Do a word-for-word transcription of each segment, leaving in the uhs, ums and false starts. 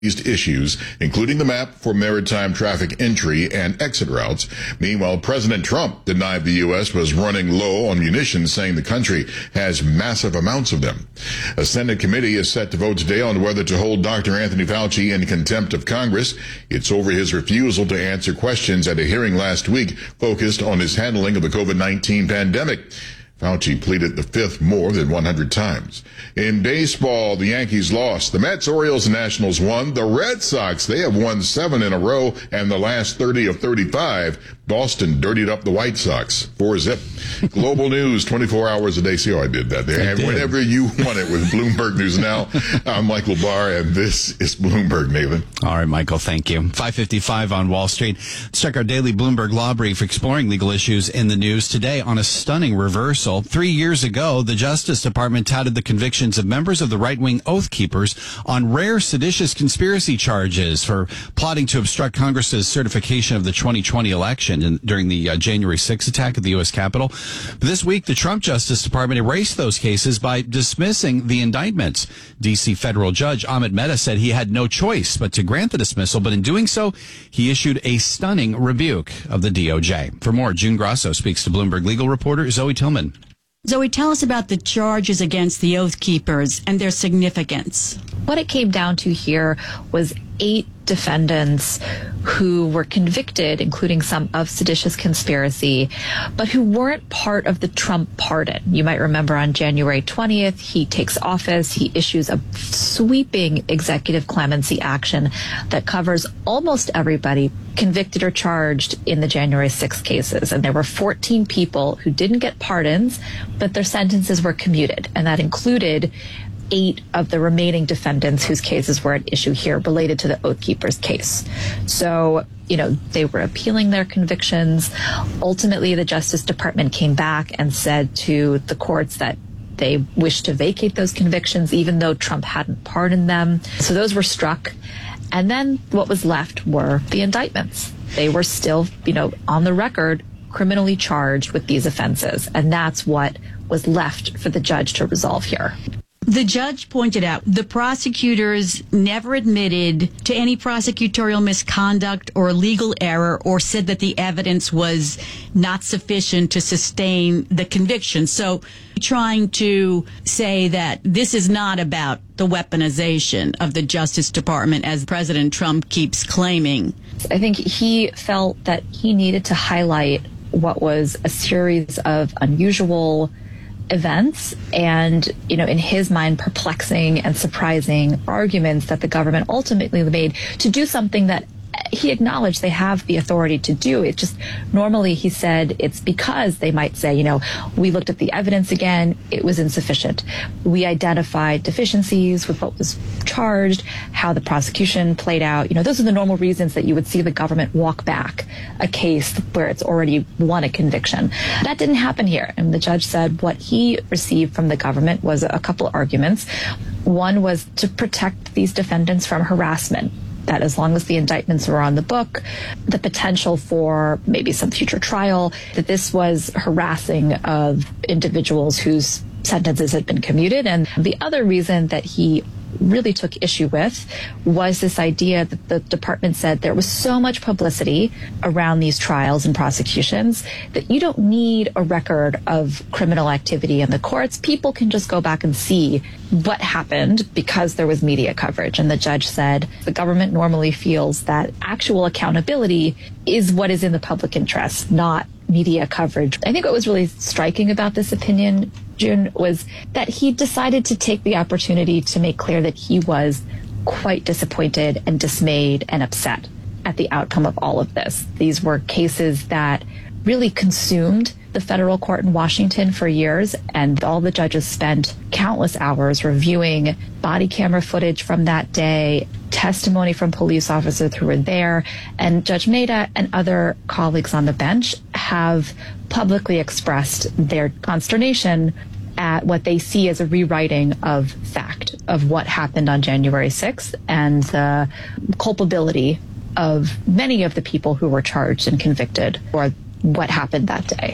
These issues, including the map for maritime traffic entry and exit routes. Meanwhile, President Trump denied the U S was running low on munitions, saying the country has massive amounts of them. A Senate committee is set to vote today on whether to hold Doctor Anthony Fauci in contempt of Congress. It's over his refusal to answer questions at a hearing last week focused on his handling of the COVID nineteen pandemic. Fauci pleaded the fifth more than one hundred times. In baseball, the Yankees lost. The Mets, Orioles, and Nationals won. The Red Sox, they have won seven in a row, and the last thirty of thirty-five. Boston dirtied up the White Sox. Four zip. Global news, twenty-four hours a day. See how I did that there. I and did. Whenever you want it with Bloomberg News Now, I'm Michael Barr, and this is Bloomberg, Nathan. All right, Michael, thank you. five fifty-five on Wall Street. Let's check our daily Bloomberg Law Brief exploring legal issues in the news today on a stunning reversal. Three years ago, the Justice Department touted the convictions of members of the right-wing Oath Keepers on rare seditious conspiracy charges for plotting to obstruct Congress's certification of the twenty twenty election in, during the uh, January sixth attack at the U S Capitol. But this week, the Trump Justice Department erased those cases by dismissing the indictments. D C federal judge Ahmed Mehta said he had no choice but to grant the dismissal, but in doing so, he issued a stunning rebuke of the D O J. For more, June Grasso speaks to Bloomberg legal reporter Zoe Tillman. Zoe, tell us about the charges against the Oath Keepers and their significance. What it came down to here was eight defendants who were convicted, including some of seditious conspiracy, but who weren't part of the Trump pardon. You might remember on January twentieth, he takes office, he issues a sweeping executive clemency action that covers almost everybody convicted or charged in the January sixth cases. And there were fourteen people who didn't get pardons, but their sentences were commuted. And that included eight of the remaining defendants whose cases were at issue here related to the Oath Keepers case. So, you know, they were appealing their convictions. Ultimately, the Justice Department came back and said to the courts that they wished to vacate those convictions, even though Trump hadn't pardoned them. So those were struck. And then what was left were the indictments. They were still, you know, on the record, criminally charged with these offenses. And that's what was left for the judge to resolve here. The judge pointed out the prosecutors never admitted to any prosecutorial misconduct or legal error or said that the evidence was not sufficient to sustain the conviction. So trying to say that this is not about the weaponization of the Justice Department, as President Trump keeps claiming. I think he felt that he needed to highlight what was a series of unusual events and, you know, in his mind, perplexing and surprising arguments that the government ultimately made to do something that he acknowledged they have the authority to do. It just normally, he said, it's because they might say, you know, we looked at the evidence again, it was insufficient. We identified deficiencies with what was charged, how the prosecution played out. You know, those are the normal reasons that you would see the government walk back a case where it's already won a conviction. That didn't happen here. And the judge said what he received from the government was a couple of arguments. One was to protect these defendants from harassment, that as long as the indictments were on the book, the potential for maybe some future trial, that this was harassing of individuals whose sentences had been commuted. And the other reason that he really took issue with was this idea that the department said there was so much publicity around these trials and prosecutions that you don't need a record of criminal activity in the courts. People can just go back and see what happened because there was media coverage. And the judge said the government normally feels that actual accountability is what is in the public interest, not media coverage. I think what was really striking about this opinion, June, was that he decided to take the opportunity to make clear that he was quite disappointed and dismayed and upset at the outcome of all of this. These were cases that really consumed the federal court in Washington for years, and all the judges spent countless hours reviewing body camera footage from that day, testimony from police officers who were there, and Judge Mehta and other colleagues on the bench have publicly expressed their consternation at what they see as a rewriting of fact of what happened on January sixth and the culpability of many of the people who were charged and convicted for what happened that day.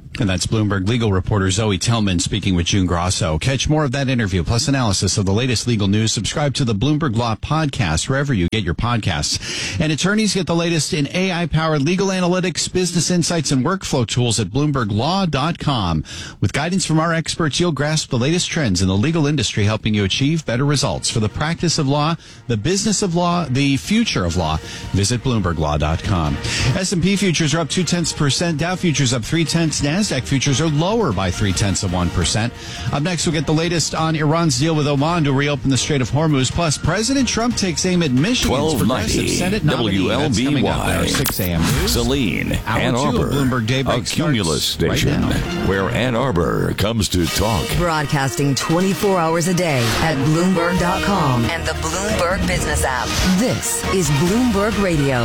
And that's Bloomberg legal reporter Zoe Tillman speaking with June Grosso. Catch more of that interview plus analysis of the latest legal news. Subscribe to the Bloomberg Law Podcast wherever you get your podcasts. And attorneys get the latest in A I-powered legal analytics, business insights, and workflow tools at bloomberg law dot com. With guidance from our experts, you'll grasp the latest trends in the legal industry, helping you achieve better results for the practice of law, the business of law, the future of law. Visit bloomberg law dot com. S and P futures are up two-tenths percent. Dow futures up three-tenths. NASDAQ futures are lower by three-tenths of one percent. Up next, we'll get the latest on Iran's deal with Oman to reopen the Strait of Hormuz. Plus, President Trump takes aim at Michigan's progressive Senate nominee. W L B Y. That's coming up at our six a.m. news. Saline, Hour Ann Arbor, Bloomberg Daybreak a Cumulus station, right where Ann Arbor comes to talk. Broadcasting twenty-four hours a day at bloomberg dot com and the Bloomberg Business app. This is Bloomberg Radio.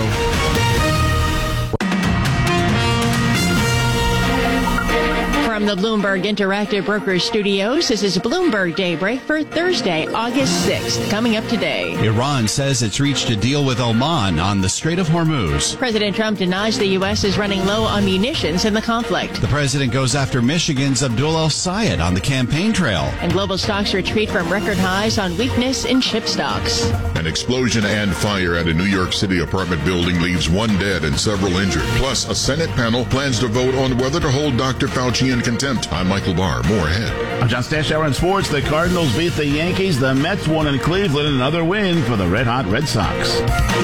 From the Bloomberg Interactive Brokers Studios, this is Bloomberg Daybreak for Thursday, August sixth. Coming up today, Iran says it's reached a deal with Oman on the Strait of Hormuz. President Trump denies the U S is running low on munitions in the conflict. The president goes after Michigan's Abdul El-Sayed on the campaign trail. And global stocks retreat from record highs on weakness in chip stocks. An explosion and fire at a New York City apartment building leaves one dead and several injured. Plus, a Senate panel plans to vote on whether to hold Doctor Fauci in contempt. I'm Michael Barr. More ahead. I'm John Stash. Hour in sports. The Cardinals beat the Yankees. The Mets won in Cleveland. Another win for the Red Hot Red Sox.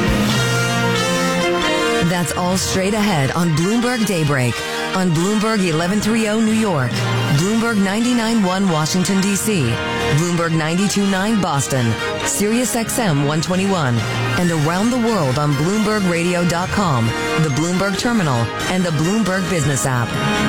That's all straight ahead on Bloomberg Daybreak. On Bloomberg eleven thirty New York, Bloomberg ninety-nine point one Washington, D C, Bloomberg ninety-two point nine Boston, Sirius X M one twenty-one, and around the world on bloomberg radio dot com, the Bloomberg Terminal, and the Bloomberg Business app.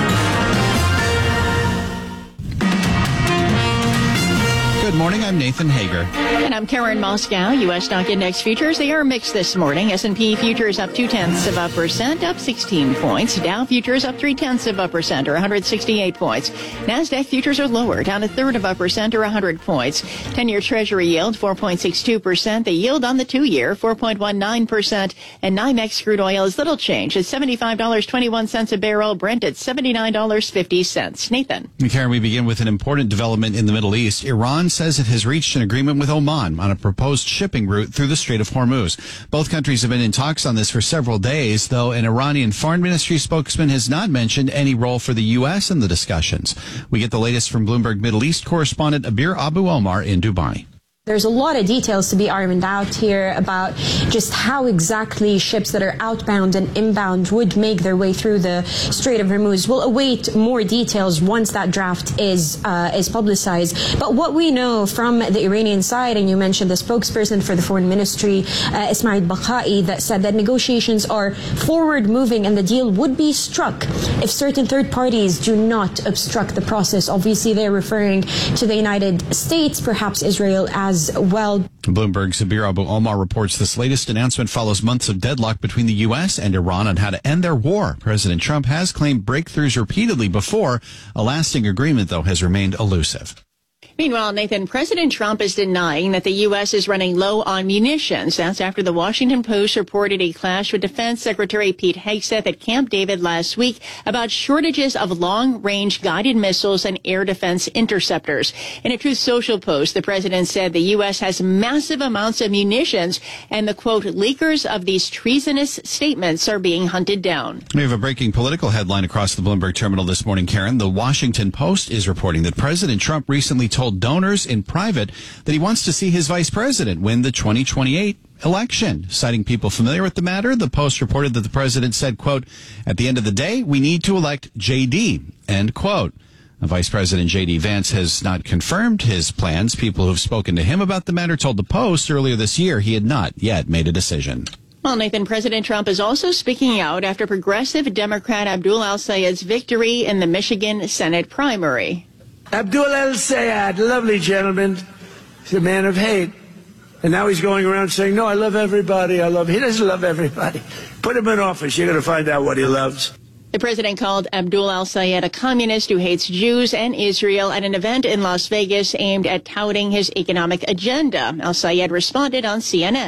Good morning, I'm Nathan Hager. And I'm Karen Moscow. U S stock index futures, they are mixed this morning. S and P futures up two-tenths of a percent, up sixteen points. Dow futures up three-tenths of a percent, or one hundred sixty-eight points. NASDAQ futures are lower, down a third of a percent, or one hundred points. ten-year Treasury yield, four point six two percent. The yield on the two-year, four point one nine percent. And NYMEX crude oil is little change at seventy-five dollars and twenty-one cents a barrel. Brent at seventy-nine dollars and fifty cents. Nathan. Karen, we begin with an important development in the Middle East. Iran says it has reached an agreement with Oman on a proposed shipping route through the Strait of Hormuz. Both countries have been in talks on this for several days, though an Iranian foreign ministry spokesman has not mentioned any role for the U S in the discussions. We get the latest from Bloomberg Middle East correspondent Abir Abu Omar in Dubai. There's a lot of details to be ironed out here about just how exactly ships that are outbound and inbound would make their way through the Strait of Hormuz. We'll await more details once that draft is uh, is publicized. But what we know from the Iranian side, and you mentioned the spokesperson for the foreign ministry, uh, Ismail Bakai, that said that negotiations are forward moving and the deal would be struck if certain third parties do not obstruct the process. Obviously, they're referring to the United States, perhaps Israel as as well. Bloomberg's Abir Abu Omar reports this latest announcement follows months of deadlock between the U S and Iran on how to end their war. President Trump has claimed breakthroughs repeatedly before. A lasting agreement, though, has remained elusive. Meanwhile, Nathan, President Trump is denying that the U S is running low on munitions. That's after the Washington Post reported a clash with Defense Secretary Pete Hegseth at Camp David last week about shortages of long-range guided missiles and air defense interceptors. In a Truth Social post, the president said the U S has massive amounts of munitions and the, quote, leakers of these treasonous statements are being hunted down. We have a breaking political headline across the Bloomberg terminal this morning, Karen. The Washington Post is reporting that President Trump recently told donors in private that he wants to see his vice president win the twenty twenty-eight election. Citing people familiar with the matter, the Post reported that the president said, quote, at the end of the day, we need to elect J D, end quote. Vice President J D Vance has not confirmed his plans. People who have spoken to him about the matter told the Post earlier this year he had not yet made a decision. Well, Nathan, President Trump is also speaking out after progressive Democrat Abdul El-Sayed's victory in the Michigan Senate primary. Abdul El-Sayed, lovely gentleman. He's a man of hate. And now he's going around saying, no, I love everybody. I love, he doesn't love everybody. Put him in office. You're going to find out what he loves. The president called Abdul El-Sayed a communist who hates Jews and Israel at an event in Las Vegas aimed at touting his economic agenda. El-Sayed responded on C N N.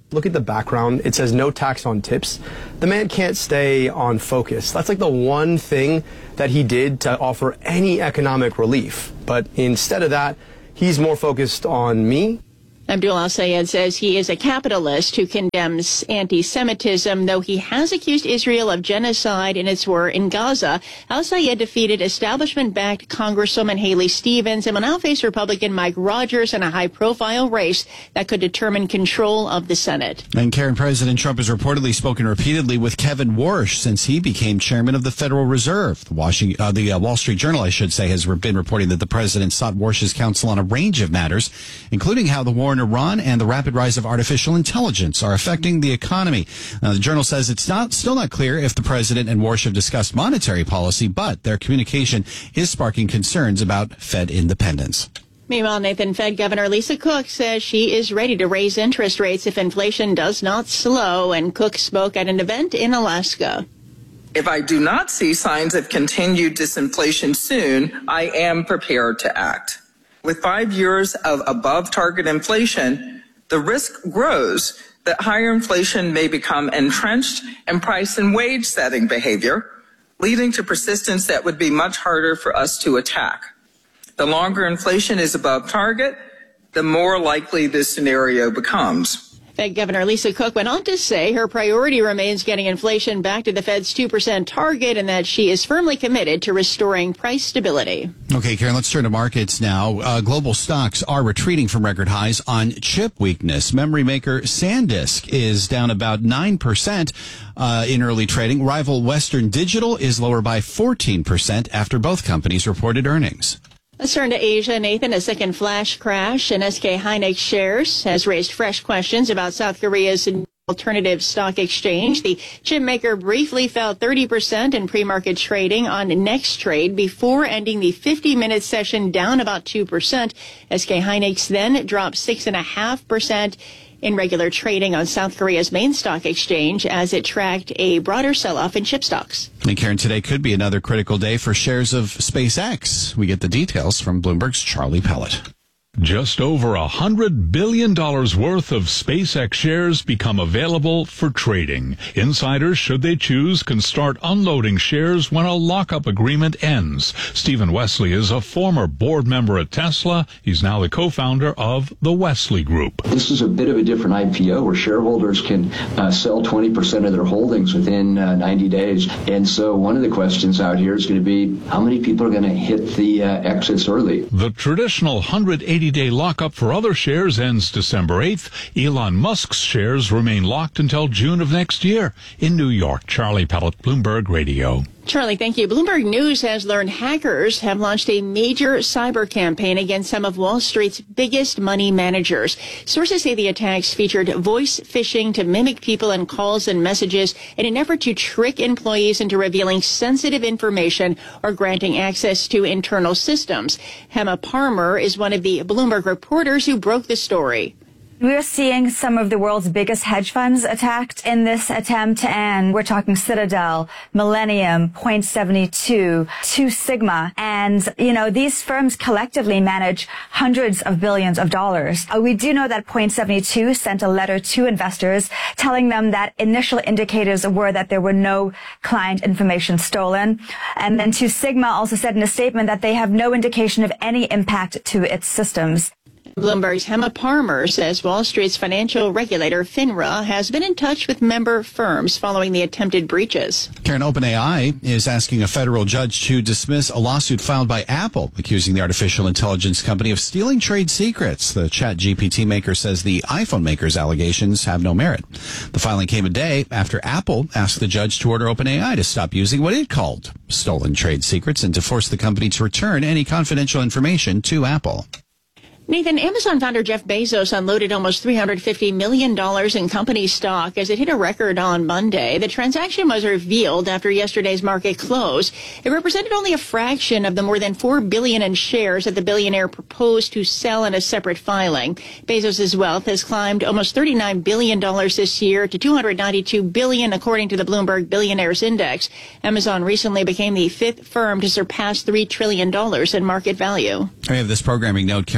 Look at the background. It says no tax on tips. The man can't stay on focus. That's like the one thing that he did to offer any economic relief. But instead of that, he's more focused on me. Abdul Al-Sayed says he is a capitalist who condemns anti-Semitism, though he has accused Israel of genocide in its war in Gaza. Al-Sayed defeated establishment-backed Congresswoman Haley Stevens and will now face Republican Mike Rogers in a high-profile race that could determine control of the Senate. And Karen, President Trump has reportedly spoken repeatedly with Kevin Warsh since he became chairman of the Federal Reserve. The, Washington, uh, the uh, Wall Street Journal, I should say, has been reporting that the president sought Warsh's counsel on a range of matters, including how the war in Iran and the rapid rise of artificial intelligence are affecting the economy. Now, the Journal says it's not still not clear if the president and Warsh have discussed monetary policy, but their communication is sparking concerns about Fed independence. Meanwhile, Nathan, Fed Governor Lisa Cook says she is ready to raise interest rates if inflation does not slow, and Cook spoke at an event in Alaska. If I do not see signs of continued disinflation soon, I am prepared to act. With five years of above target inflation, the risk grows that higher inflation may become entrenched in price and wage setting behavior, leading to persistence that would be much harder for us to attack. The longer inflation is above target, the more likely this scenario becomes. Fed Governor Lisa Cook went on to say her priority remains getting inflation back to the Fed's two percent target and that she is firmly committed to restoring price stability. Okay, Karen, let's turn to markets now. Uh, global stocks are retreating from record highs on chip weakness. Memory maker SanDisk is down about nine percent uh, in early trading. Rival Western Digital is lower by fourteen percent after both companies reported earnings. Let's turn to Asia, Nathan. A second flash crash in S K Hynix shares has raised fresh questions about South Korea's alternative stock exchange. The chip maker briefly fell thirty percent in pre-market trading on NextTrade before ending the fifty-minute session down about two percent. S K Hynix then dropped six point five percent in regular trading on South Korea's main stock exchange as it tracked a broader sell-off in chip stocks. And Karen, today could be another critical day for shares of SpaceX. We get the details from Bloomberg's Charlie Pellet. Just over a hundred billion dollars worth of SpaceX shares become available for trading. Insiders, should they choose, can start unloading shares when a lockup agreement ends. Stephen Wesley is a former board member at Tesla. He's now the co-founder of the Wesley Group. This is a bit of a different I P O where shareholders can uh, sell twenty percent of their holdings within uh, ninety days. And so one of the questions out here is going to be how many people are going to hit the uh, exits early. The traditional one hundred eighty day lockup for other shares ends December eighth. Elon Musk's shares remain locked until June of next year. In New York, Charlie Pellet, Bloomberg Radio. Charlie, thank you. Bloomberg News has learned hackers have launched a major cyber campaign against some of Wall Street's biggest money managers. Sources say the attacks featured voice phishing to mimic people in calls and messages in an effort to trick employees into revealing sensitive information or granting access to internal systems. Hema Parmer is one of the Bloomberg reporters who broke the story. We're seeing some of the world's biggest hedge funds attacked in this attempt, and we're talking Citadel, Millennium, Point seventy-two, Two Sigma, and, you know, these firms collectively manage hundreds of billions of dollars. Uh, we do know that Point seventy-two sent a letter to investors telling them that initial indicators were that there were no client information stolen. And then Two Sigma also said in a statement that they have no indication of any impact to its systems. Bloomberg's Hema Parmer says Wall Street's financial regulator, FINRA, has been in touch with member firms following the attempted breaches. Karen, OpenAI is asking a federal judge to dismiss a lawsuit filed by Apple, accusing the artificial intelligence company of stealing trade secrets. The ChatGPT maker says the iPhone maker's allegations have no merit. The filing came a day after Apple asked the judge to order OpenAI to stop using what it called stolen trade secrets and to force the company to return any confidential information to Apple. Nathan, Amazon founder Jeff Bezos unloaded almost three hundred fifty million dollars in company stock as it hit a record on Monday. The transaction was revealed after yesterday's market close. It represented only a fraction of the more than four billion dollars in shares that the billionaire proposed to sell in a separate filing. Bezos' wealth has climbed almost thirty-nine billion dollars this year to two hundred ninety-two billion dollars, according to the Bloomberg Billionaires Index. Amazon recently became the fifth firm to surpass three trillion dollars in market value. We have this programming note, Karen. Bloomberg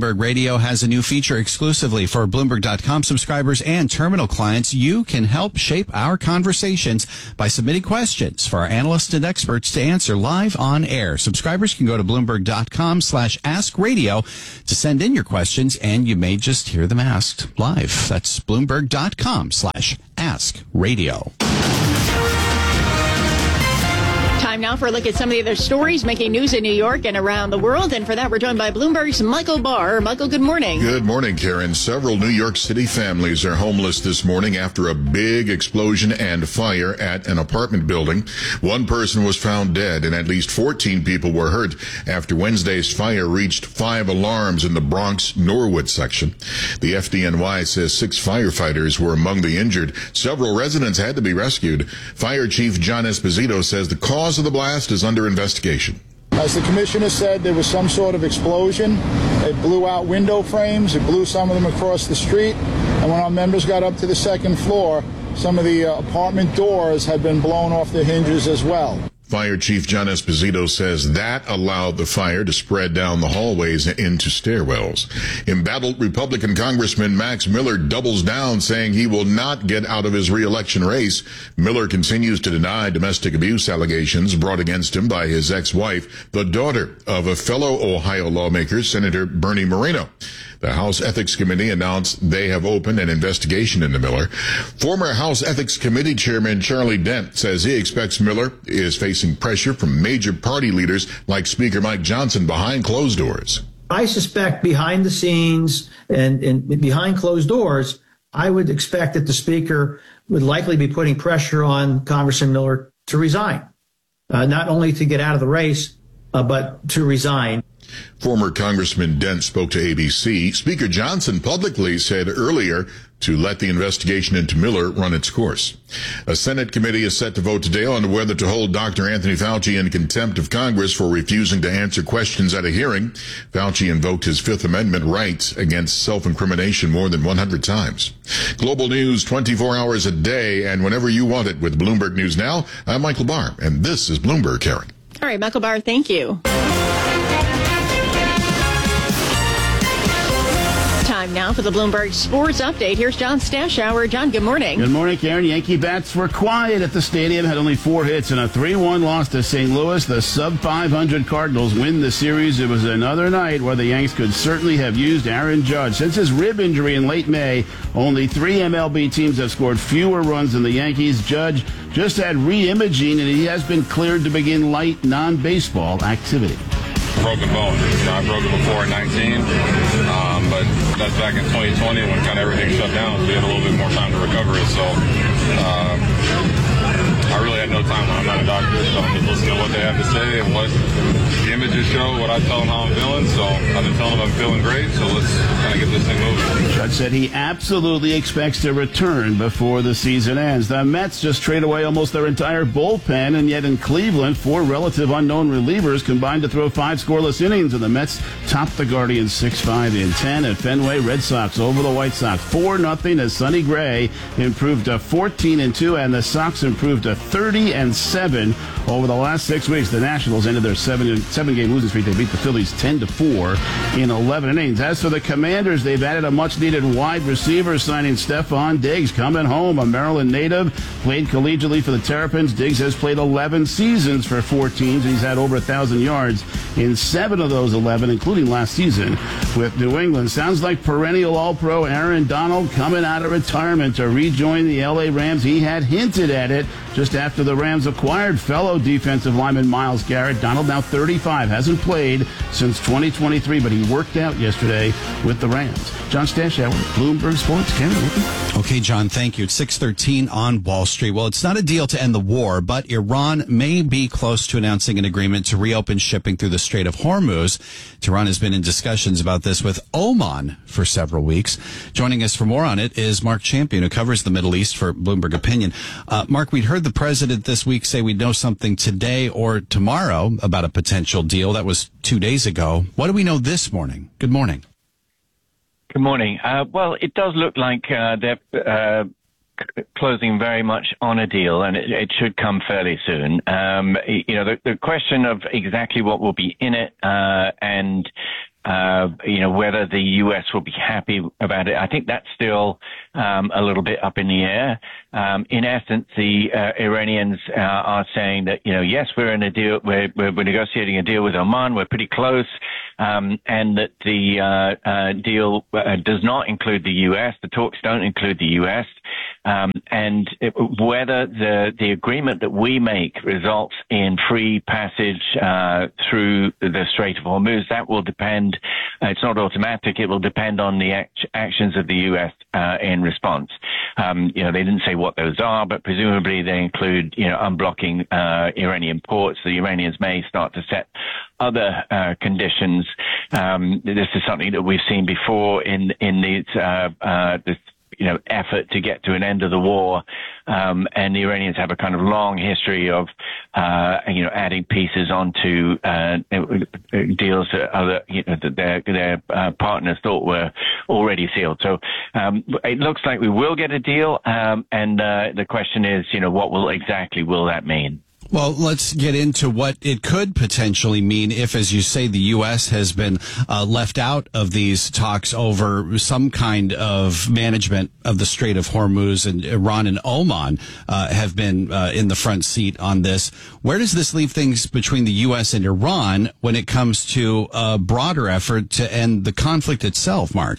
Bloomberg Radio has a new feature exclusively for Bloomberg dot com subscribers and terminal clients. You can help shape our conversations by submitting questions for our analysts and experts to answer live on air. Subscribers can go to Bloomberg dot com slash ask radio to send in your questions, and you may just hear them asked live. That's Bloomberg dot com slash ask radio. Time now for a look at some of the other stories making news in New York and around the world. And for that, we're joined by Bloomberg's Michael Barr. Michael, good morning. Good morning, Karen. Several New York City families are homeless this morning after a big explosion and fire at an apartment building. One person was found dead and at least fourteen people were hurt after Wednesday's fire reached five alarms in the Bronx Norwood section. The F D N Y says six firefighters were among the injured. Several residents had to be rescued. Fire Chief John Esposito says the cause of the blast is under investigation. As the commissioner said, there was some sort of explosion. It blew out window frames. It blew some of them across the street. And when our members got up to the second floor, some of the uh, apartment doors had been blown off their hinges as well. Fire Chief John Esposito says that allowed the fire to spread down the hallways into stairwells. Embattled Republican Congressman Max Miller doubles down, saying he will not get out of his re-election race. Miller continues to deny domestic abuse allegations brought against him by his ex-wife, the daughter of a fellow Ohio lawmaker, Senator Bernie Moreno. The House Ethics Committee announced they have opened an investigation into Miller. Former House Ethics Committee Chairman Charlie Dent says he expects Miller is facing pressure from major party leaders like Speaker Mike Johnson behind closed doors. I suspect behind the scenes and, and behind closed doors, I would expect that the Speaker would likely be putting pressure on Congressman Miller to resign, uh, not only to get out of the race, uh, but to resign. Former Congressman Dent spoke to A B C. Speaker Johnson publicly said earlier to let the investigation into Miller run its course. A Senate committee is set to vote today on whether to hold Doctor Anthony Fauci in contempt of Congress for refusing to answer questions at a hearing. Fauci invoked his Fifth Amendment rights against self-incrimination more than one hundred times. Global news twenty-four hours a day and whenever you want it with Bloomberg News Now. I'm Michael Barr, and this is Bloomberg, Karen. All right, Michael Barr, thank you. Time now for the Bloomberg Sports Update. Here's John Stashower. John, good morning. Good morning, Karen. Yankee bats were quiet at the stadium, had only four hits and a three one loss to Saint Louis. The sub five hundred Cardinals win the series. It was another night where the Yanks could certainly have used Aaron Judge. Since his rib injury in late May, only three M L B teams have scored fewer runs than the Yankees. Judge just had re-imaging, and he has been cleared to begin light non-baseball activity. Broken bone. You know, I broke it before in nineteen, um, but that's back in twenty twenty when kind of everything shut down, so we had a little bit more time to recover it. So um, I really had no time when I'm not a doctor, so I'm just listening to what they have to say and what the images show, what I tell them how I'm feeling. So I've been telling them I'm feeling great, so let's kind of get this thing moving. Judge said he absolutely expects to return before the season ends. The Mets just trade away almost their entire bullpen, and yet in Cleveland, four relative unknown relievers combined to throw five scoreless innings, and the Mets topped the Guardians six five in ten at Fenway. Red Sox over the White Sox four nothing as Sonny Gray improved to fourteen and two, and the Sox improved to thirty and seven over the last six weeks. The Nationals ended their seven seven game losing streak. They beat the Phillies ten to four in eleven innings. As for the Commanders, they've added a much needed wide receiver, signing Stephon Diggs, coming home, a Maryland native, played collegiately for the Terrapins. Diggs has played eleven seasons for four teams, and he's had over a thousand yards in seven of those eleven, including last season with New England. Sounds like perennial All-Pro Aaron Donald coming out of retirement to rejoin the L A Rams. He had hinted at it just after the Rams acquired fellow defensive lineman Myles Garrett. Donald, now thirty-five, hasn't played since twenty twenty-three, but he worked out yesterday with the Rams. John Stashower, Bloomberg Sports. Karen. Okay, John, thank you. It's six thirteen on Wall Street. Well, it's not a deal to end the war, but Iran may be close to announcing an agreement to reopen shipping through the Strait of Hormuz. Tehran has been in discussions about this with Oman for several weeks. Joining us for more on it is Mark Champion, who covers the Middle East for Bloomberg Opinion. Uh, Mark, we'd heard the president this week say we'd know something today or tomorrow about a potential deal. That was two days ago. What do we know this morning? Good morning. Good morning. Uh, well, it does look like uh, they're uh, c- closing very much on a deal, and it, it should come fairly soon. Um, you know, the, the question of exactly what will be in it uh, and uh, you know, whether the U S will be happy about it, I think that's still um, a little bit up in the air. Um, in essence, the uh, Iranians uh, are saying that, you know, yes, we're in a deal, we're, we're, we're negotiating a deal with Oman, we're pretty close, um, and that the uh, uh, deal uh, does not include the U S, the talks don't include the U S, um, and it, whether the, the agreement that we make results in free passage uh, through the Strait of Hormuz, that will depend, uh, it's not automatic, it will depend on the act- actions of the U S uh, in response. Um, you know, they didn't say what those are, but presumably they include, you know, unblocking uh, Iranian ports. The Iranians may start to set other uh, conditions. Um, this is something that we've seen before in in these uh, uh, this you know effort to get to an end of the war. Um, and the Iranians have a kind of long history of uh, you know adding pieces onto uh, deals that other you know that their their uh, partners thought were already sealed. So um, it looks like we will get a deal. Um, and uh, the question is, you know, what will exactly will that mean? Well, let's get into what it could potentially mean if, as you say, the U S has been uh, left out of these talks over some kind of management of the Strait of Hormuz, and Iran and Oman uh, have been uh, in the front seat on this. Where does this leave things between the U S and Iran when it comes to a broader effort to end the conflict itself, Mark?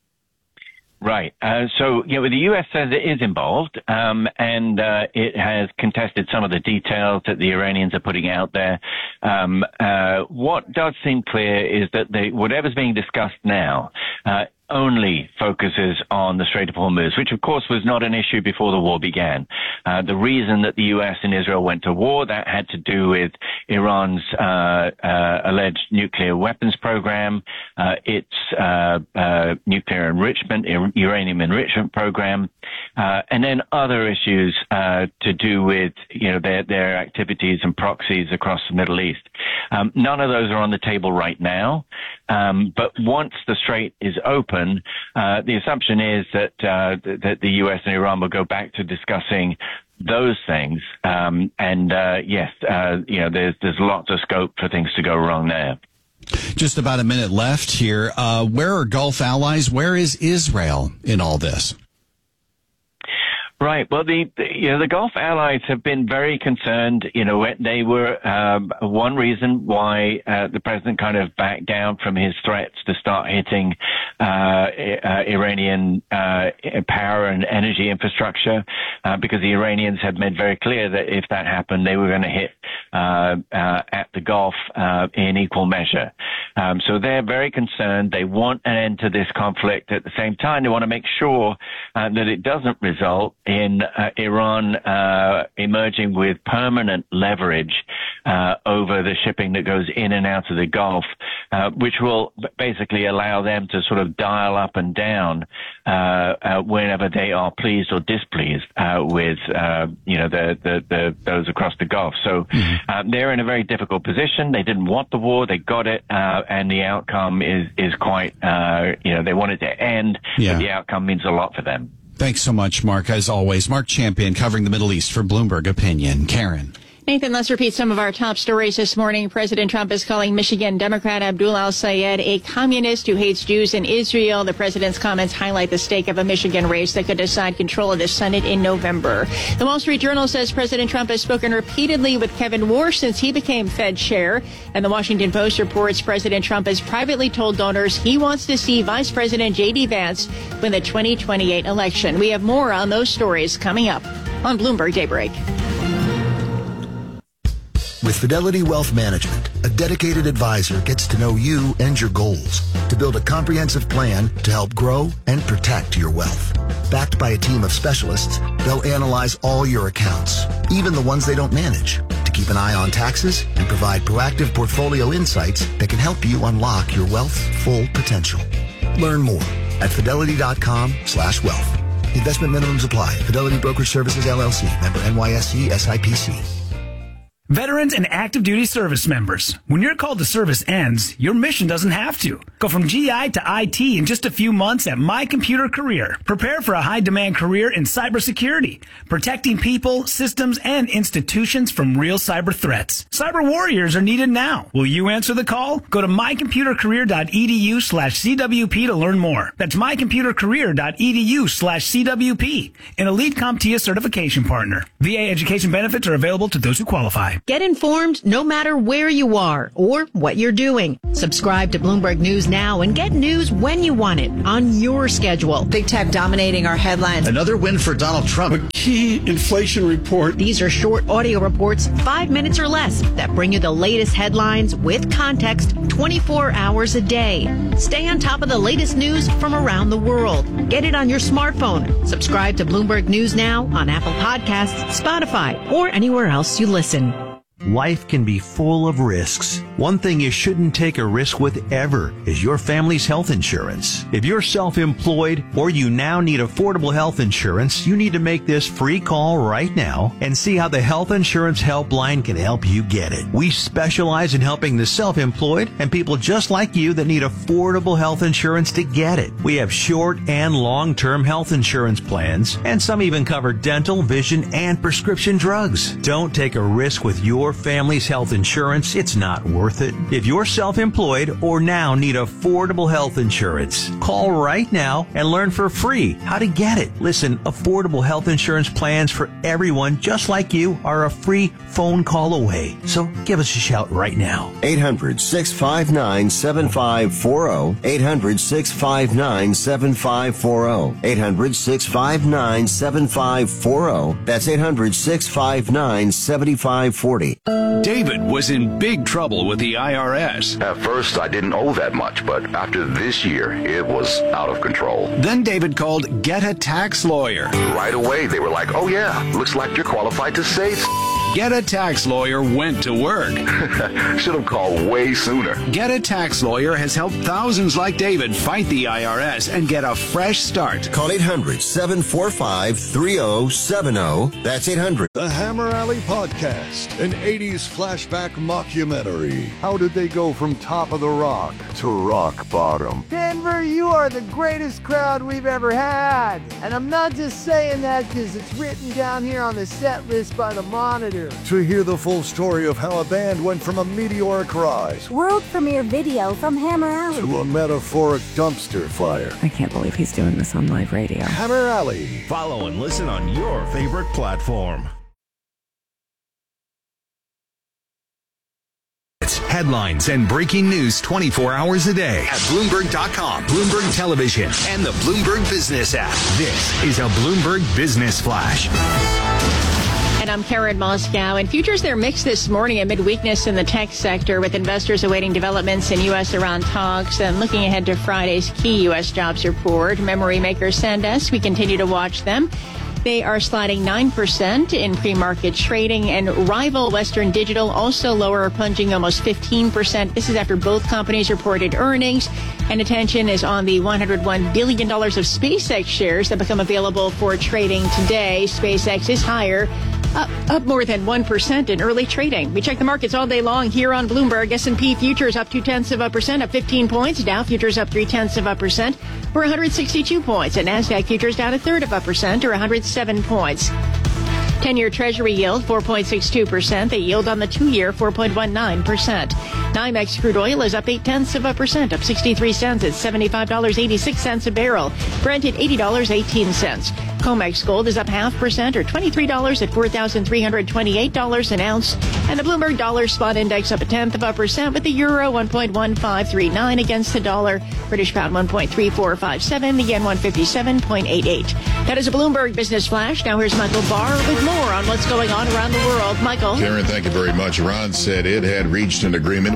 Right. Uh, so, you know, the U S says it is involved, um, and uh, it has contested some of the details that the Iranians are putting out there. Um, uh, what does seem clear is that the, whatever's being discussed now uh, only focuses on the Strait of Hormuz, which of course was not an issue before the war began. Uh, the reason that the U S and Israel went to war, that had to do with Iran's uh, uh, alleged nuclear weapons program, uh, its uh, uh, nuclear enrichment, uranium enrichment program, uh, and then other issues uh, to do with you know their their activities and proxies across the Middle East. Um, none of those are on the table right now, um, but once the strait is open, Uh, the assumption is that uh, that the U S and Iran will go back to discussing those things. Um, and uh, yes, uh, you know, there's there's lots of scope for things to go wrong there. Just about a minute left here. Uh, where are Gulf allies? Where is Israel in all this? Right. Well, the, the you know the Gulf allies have been very concerned. You know, they were um, one reason why uh, the president kind of backed down from his threats to start hitting uh, uh, Iranian uh, power and energy infrastructure, uh, because the Iranians had made very clear that if that happened, they were going to hit uh, uh, at the Gulf uh, in equal measure. Um, so they're very concerned. They want an end to this conflict. At the same time, they want to make sure uh, that it doesn't result in uh, Iran uh, emerging with permanent leverage uh, over the shipping that goes in and out of the Gulf, uh, which will basically allow them to sort of dial up and down uh, uh, whenever they are pleased or displeased uh, with uh, you know the, the, the those across the Gulf. So uh, they're in a very difficult position. They didn't want the war, they got it, uh, and the outcome is is quite uh, you know they want it to end, yeah. but the outcome means a lot for them. Thanks so much, Mark, as always. Mark Champion covering the Middle East for Bloomberg Opinion. Karen. Nathan, let's repeat some of our top stories this morning. President Trump is calling Michigan Democrat Abdul al-Sayed a communist who hates Jews in Israel. The president's comments highlight the stake of a Michigan race that could decide control of the Senate in November. The Wall Street Journal says President Trump has spoken repeatedly with Kevin Warsh since he became Fed chair. And the Washington Post reports President Trump has privately told donors he wants to see Vice President J D Vance win the twenty twenty-eight election. We have more on those stories coming up on Bloomberg Daybreak. With Fidelity Wealth Management, a dedicated advisor gets to know you and your goals to build a comprehensive plan to help grow and protect your wealth. Backed by a team of specialists, they'll analyze all your accounts, even the ones they don't manage, to keep an eye on taxes and provide proactive portfolio insights that can help you unlock your wealth's full potential. Learn more at fidelity.com slash wealth. Investment minimums apply. Fidelity Brokerage Services, L L C. Member N Y S E S I P C. Veterans and active duty service members, when your call to service ends, your mission doesn't have to. Go from G I to I T in just a few months at My Computer Career. Prepare for a high-demand career in cybersecurity, protecting people, systems, and institutions from real cyber threats. Cyber warriors are needed now. Will you answer the call? Go to mycomputercareer.edu slash CWP to learn more. That's mycomputercareer.edu slash CWP, an Elite CompTIA certification partner. V A education benefits are available to those who qualify. Get informed no matter where you are or what you're doing. Subscribe to Bloomberg News now and get news when you want it on your schedule. Big tech dominating our headlines. Another win for Donald Trump. A key inflation report. These are short audio reports, five minutes or less, that bring you the latest headlines with context twenty-four hours a day. Stay on top of the latest news from around the world. Get it on your smartphone. Subscribe to Bloomberg News now on Apple Podcasts, Spotify, or anywhere else you listen. Life can be full of risks. One thing you shouldn't take a risk with ever is your family's health insurance. If you're self-employed or you now need affordable health insurance, you need to make this free call right now and see how the Health Insurance Helpline can help you get it. We specialize in helping the self-employed and people just like you that need affordable health insurance to get it. We have short and long-term health insurance plans, and some even cover dental, vision, and prescription drugs. Don't take a risk with your family's health insurance. It's not worth it. If you're self-employed or now need affordable health insurance, call right now and learn for free how to get it. Listen, affordable health insurance plans for everyone just like you are a free phone call away. So give us a shout right now. eight hundred, six five nine, seven five four zero. eight hundred, six five nine, seven five four zero. eight hundred, six five nine, seven five four zero. That's eight hundred, six five nine, seven five four zero. David was in big trouble with the I R S. At first, I didn't owe that much, but after this year, it was out of control. Then David called Get a Tax Lawyer. Right away, they were like, oh yeah, looks like you're qualified to say Get a Tax Lawyer went to work. Should have called way sooner. Get a Tax Lawyer has helped thousands like David fight the I R S and get a fresh start. Call eight hundred, seven four five, three zero seven zero. That's eight hundred. The Hammer Alley Podcast, an eighties flashback mockumentary. How did they go from top of the rock to rock bottom? Denver, you are the greatest crowd we've ever had. And I'm not just saying that because it's written down here on the set list by the Monitor. To hear the full story of how a band went from a meteoric rise, world premiere video from Hammer Alley, to a metaphoric dumpster fire. I can't believe he's doing this on live radio. Hammer Alley. Follow and listen on your favorite platform. Headlines and breaking news twenty-four hours a day at Bloomberg dot com, Bloomberg Television, and the Bloomberg Business app. This is a Bloomberg Business Flash. And I'm Karen Moscow. And futures, they're mixed this morning amid weakness in the tech sector, with investors awaiting developments in U S Iran talks and looking ahead to Friday's key U S jobs report. Memory maker SanDisk, we continue to watch them. They are sliding nine percent in pre-market trading, and rival Western Digital also lower, plunging almost fifteen percent. This is after both companies reported earnings, and attention is on the one hundred one billion dollars of SpaceX shares that become available for trading today. SpaceX is higher, up, up more than one percent in early trading. We check the markets all day long here on Bloomberg. S and P futures up two-tenths of a percent, up fifteen points. Dow futures up three-tenths of a percent, or one hundred sixty-two points. And NASDAQ futures down a third of a percent, or one hundred seven points. ten-year Treasury yield, four point six two percent. The yield on the two-year, four point one nine percent. NYMEX crude oil is up eight-tenths of a percent, up sixty-three cents at seventy-five dollars and eighty-six cents a barrel. Brent at eighty dollars and eighteen cents. COMEX gold is up half percent, or twenty-three dollars at four thousand three hundred twenty-eight dollars an ounce. And the Bloomberg Dollar Spot Index up a tenth of a percent, with the euro one point one five three nine against the dollar. British pound one point three four five seven, the yen one fifty-seven point eight eight. That is a Bloomberg Business Flash. Now here's Michael Barr with more on what's going on around the world. Michael. Karen, thank you very much. Iran said it had reached an agreement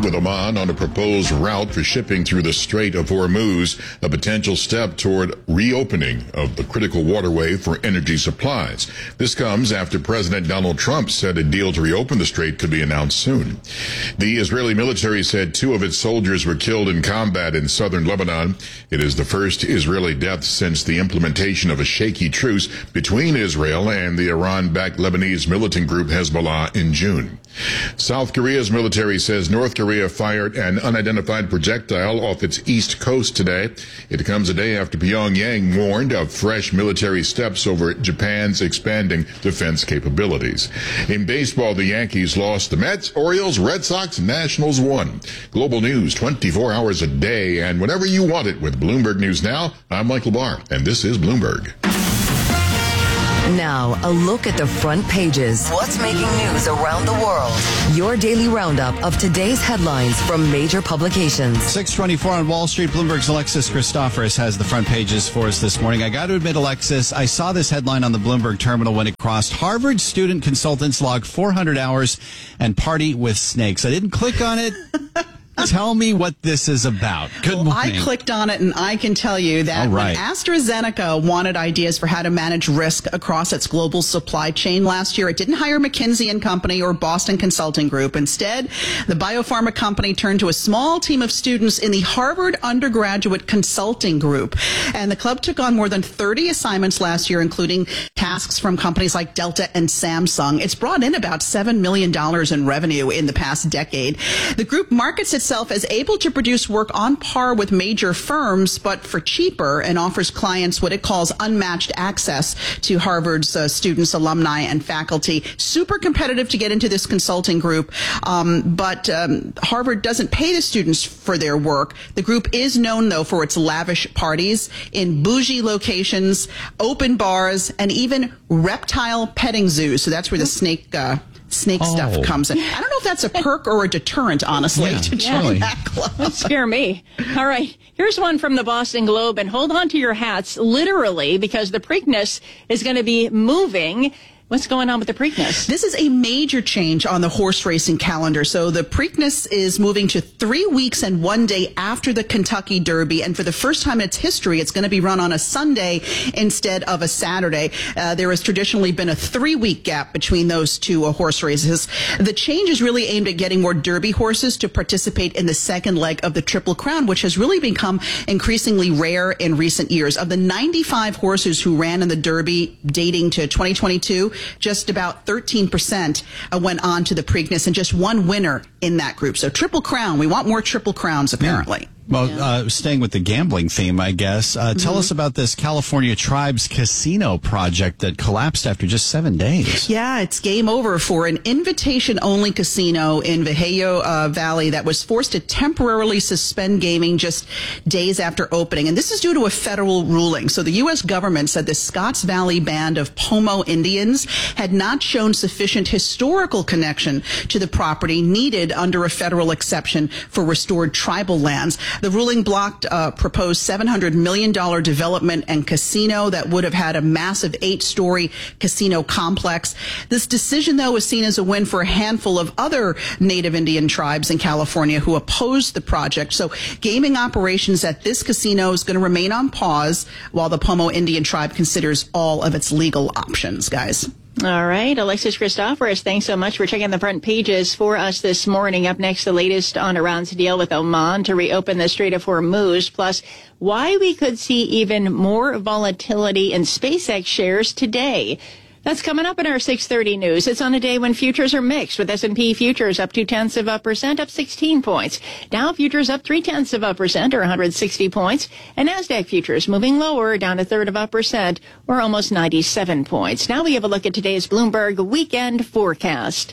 with Oman on a proposed route for shipping through the Strait of Hormuz, a potential step toward reopening of the critical waterway for energy supplies. This comes after President Donald Trump said a deal to reopen the strait could be announced soon. The Israeli military said two of its soldiers were killed in combat in southern Lebanon. It is the first Israeli death since the implementation of a shaky truce between Israel and the Iran-backed Lebanese militant group Hezbollah in June. South Korea's military says North Korea fired an unidentified projectile off its east coast today. It comes a day after Pyongyang warned of fresh military steps over Japan's expanding defense capabilities. In baseball, the Yankees lost. The Mets, Orioles, Red Sox, Nationals won. Global news twenty-four hours a day and whenever you want it with Bloomberg News Now. I'm Michael Barr, and this is Bloomberg. Now, a look at the front pages. What's making news around the world? Your daily roundup of today's headlines from major publications. six twenty-four on Wall Street. Bloomberg's Alexis Christoforous has the front pages for us this morning. I got to admit, Alexis, I saw this headline on the Bloomberg terminal when it crossed. Harvard student consultants log four hundred hours and party with snakes. I didn't click on it. Tell me what this is about. Good well, morning. I clicked on it, and I can tell you that right. when AstraZeneca wanted ideas for how to manage risk across its global supply chain last year, it didn't hire McKinsey and Company or Boston Consulting Group. Instead, the biopharma company turned to a small team of students in the Harvard Undergraduate Consulting Group. And the club took on more than thirty assignments last year, including tasks from companies like Delta and Samsung. It's brought in about seven million dollars in revenue in the past decade. The group markets itself as able to produce work on par with major firms, but for cheaper, and offers clients what it calls unmatched access to Harvard's uh, students, alumni, and faculty. Super competitive to get into this consulting group, um, but um, Harvard doesn't pay the students for their work. The group is known, though, for its lavish parties in bougie locations, open bars, and even reptile petting zoos. So that's where the snake uh, snake oh. stuff comes in. I don't know if that's a perk or a deterrent, honestly, yeah, to join really. that club. That scare me. All right. Here's one from the Boston Globe, and hold on to your hats, literally, because the Preakness is going to be moving. What's going on with the Preakness? This is a major change on the horse racing calendar. So the Preakness is moving to three weeks and one day after the Kentucky Derby. And for the first time in its history, it's going to be run on a Sunday instead of a Saturday. Uh, there has traditionally been a three-week gap between those two uh, horse races. The change is really aimed at getting more Derby horses to participate in the second leg of the Triple Crown, which has really become increasingly rare in recent years. Of the ninety-five horses who ran in the Derby dating to twenty twenty-two, just about thirteen percent uh, went on to the Preakness, and just one winner in that group. So Triple Crown. We want more Triple Crowns, apparently. Yeah. Well, yeah. uh, staying with the gambling theme, I guess, uh, mm-hmm. tell us about this California Tribes Casino project that collapsed after just seven days. Yeah, it's game over for an invitation-only casino in Vallejo uh, Valley that was forced to temporarily suspend gaming just days after opening. And this is due to a federal ruling. So the U S government said the Scotts Valley Band of Pomo Indians had not shown sufficient historical connection to the property needed under a federal exception for restored tribal lands. The ruling blocked a proposed seven hundred million dollars development and casino that would have had a massive eight-story casino complex. This decision, though, was seen as a win for a handful of other Native Indian tribes in California who opposed the project. So gaming operations at this casino is going to remain on pause while the Pomo Indian tribe considers all of its legal options, guys. All right. Alexis Christoforous, thanks so much for checking the front pages for us this morning. Up next, the latest on Iran's deal with Oman to reopen the Strait of Hormuz, plus why we could see even more volatility in SpaceX shares today. That's coming up in our six thirty news. It's on a day when futures are mixed, with S and P futures up two-tenths of a percent, up sixteen points. Dow futures up three-tenths of a percent, or one hundred sixty points. And NASDAQ futures moving lower, down a third of a percent, or almost ninety-seven points. Now we have a look at today's Bloomberg weekend forecast.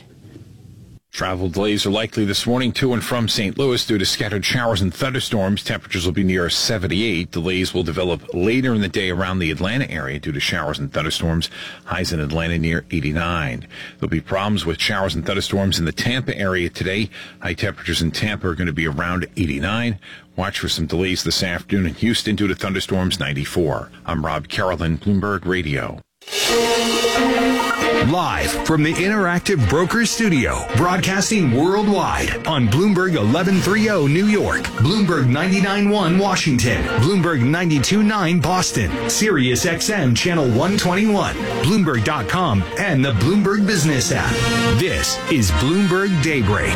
Travel delays are likely this morning to and from Saint Louis due to scattered showers and thunderstorms. Temperatures will be near seventy-eight. Delays will develop later in the day around the Atlanta area due to showers and thunderstorms. Highs in Atlanta near eighty-nine. There'll be problems with showers and thunderstorms in the Tampa area today. High temperatures in Tampa are going to be around eighty-nine. Watch for some delays this afternoon in Houston due to thunderstorms, ninety-four. I'm Rob Carolyn, Bloomberg Radio. Live from the Interactive Brokers Studio, broadcasting worldwide on Bloomberg eleven thirty New York, Bloomberg ninety-nine point one Washington, Bloomberg ninety-two point nine Boston, Sirius X M Channel one twenty-one, Bloomberg dot com, and the Bloomberg Business app. This is Bloomberg Daybreak.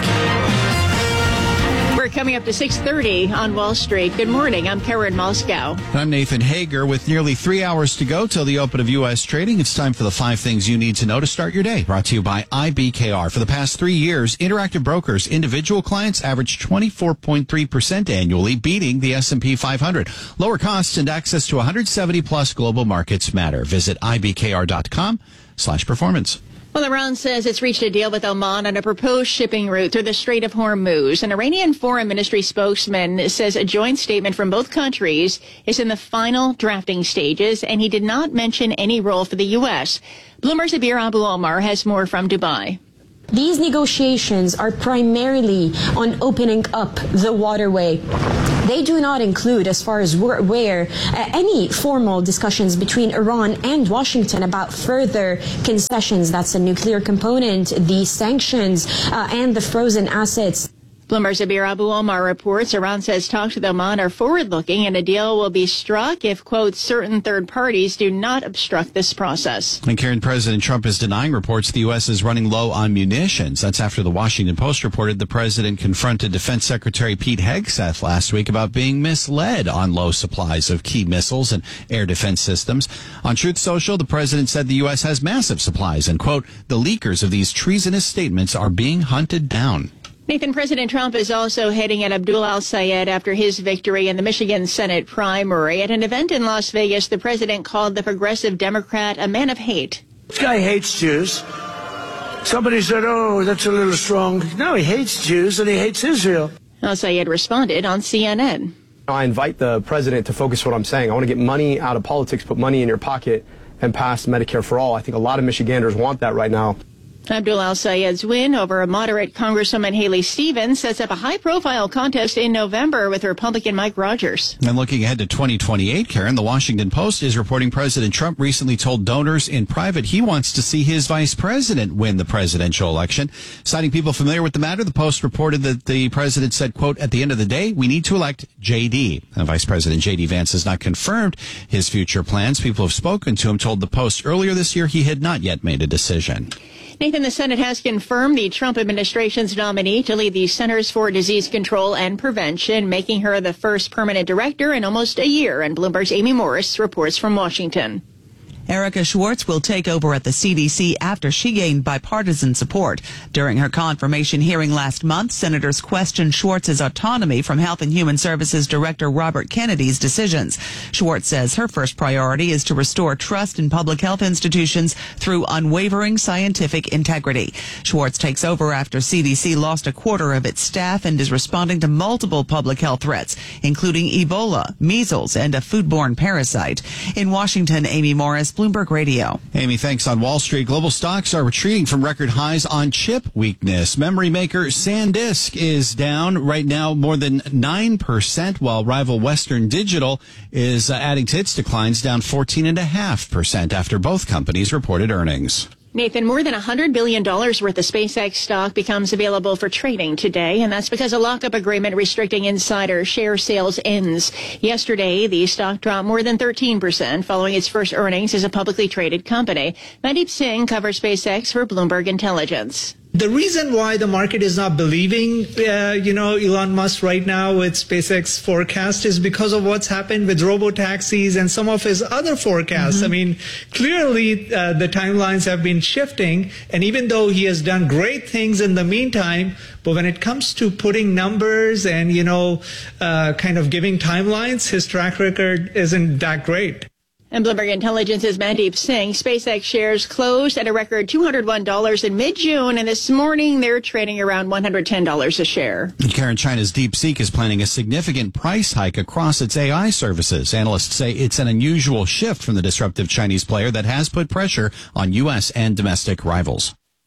We're coming up to six thirty on Wall Street. Good morning. I'm Karen Moscow. And I'm Nathan Hager. With nearly three hours to go till the open of U S trading, it's time for the five things you need to know to start your day. Brought to you by I B K R. For the past three years, Interactive Brokers individual clients averaged twenty-four point three percent annually, beating the S and P five hundred. Lower costs and access to one hundred seventy plus global markets matter. Visit I B K R dot com slash performance. Well, Iran says it's reached a deal with Oman on a proposed shipping route through the Strait of Hormuz. An Iranian Foreign Ministry spokesman says a joint statement from both countries is in the final drafting stages, and he did not mention any role for the U S. Bloomberg's Abir Abu Omar has more from Dubai. These negotiations are primarily on opening up the waterway. They do not include, as far as we're aware, uh, any formal discussions between Iran and Washington about further concessions. That's a nuclear component, the sanctions, uh, and the frozen assets. Bloomberg's Abir Abu Omar reports Iran says talks with Oman are forward-looking and a deal will be struck if, quote, certain third parties do not obstruct this process. And Karen, President Trump is denying reports the U S is running low on munitions. That's after the Washington Post reported the president confronted Defense Secretary Pete Hegseth last week about being misled on low supplies of key missiles and air defense systems. On Truth Social, the president said the U S has massive supplies and, quote, the leakers of these treasonous statements are being hunted down. Nathan, President Trump is also heading at Abdul al-Sayed after his victory in the Michigan Senate primary. At an event in Las Vegas, the president called the progressive Democrat a man of hate. This guy hates Jews. Somebody said, oh, that's a little strong. No, he hates Jews and he hates Israel. Al-Sayed responded on C N N. I invite the president to focus what I'm saying. I want to get money out of politics, put money in your pocket, and pass Medicare for all. I think a lot of Michiganders want that right now. Abdul al-Sayed's win over a moderate Congresswoman Haley Stevens sets up a high-profile contest in November with Republican Mike Rogers. And looking ahead to twenty twenty-eight, Karen, the Washington Post is reporting President Trump recently told donors in private he wants to see his vice president win the presidential election. Citing people familiar with the matter, the Post reported that the president said, quote, at the end of the day, we need to elect J D. And Vice President J D Vance has not confirmed his future plans. People who have spoken to him told the Post earlier this year he had not yet made a decision. Nathan, the Senate has confirmed the Trump administration's nominee to lead the Centers for Disease Control and Prevention, making her the first permanent director in almost a year. And Bloomberg's Amy Morris reports from Washington. Erica Schwartz will take over at the C D C after she gained bipartisan support. During her confirmation hearing last month, senators questioned Schwartz's autonomy from Health and Human Services Director Robert Kennedy's decisions. Schwartz says her first priority is to restore trust in public health institutions through unwavering scientific integrity. Schwartz takes over after C D C lost a quarter of its staff and is responding to multiple public health threats, including Ebola, measles, and a foodborne parasite. In Washington, Amy Morris, Bloomberg Radio. Amy, thanks. On Wall Street, global stocks are retreating from record highs on chip weakness. Memory maker SanDisk is down right now more than nine percent, while rival Western Digital is uh, adding to its declines, down fourteen point five percent after both companies reported earnings. Nathan, more than one hundred billion dollars worth of SpaceX stock becomes available for trading today, and that's because a lockup agreement restricting insider share sales ends. Yesterday, the stock dropped more than thirteen percent following its first earnings as a publicly traded company. Mandeep Singh covers SpaceX for Bloomberg Intelligence. The reason why the market is not believing, uh, you know, Elon Musk right now with SpaceX forecast is because of what's happened with robo-taxis and some of his other forecasts. Mm-hmm. I mean, clearly uh, the timelines have been shifting, and even though he has done great things in the meantime, but when it comes to putting numbers and, you know, uh, kind of giving timelines, his track record isn't that great. And Bloomberg Intelligence's Mandeep Singh, SpaceX shares closed at a record two hundred one dollars in mid-June, and this morning they're trading around one hundred ten dollars a share. And Karen, China's DeepSeek is planning a significant price hike across its A I services. Analysts say it's an unusual shift from the disruptive Chinese player that has put pressure on U S and domestic rivals.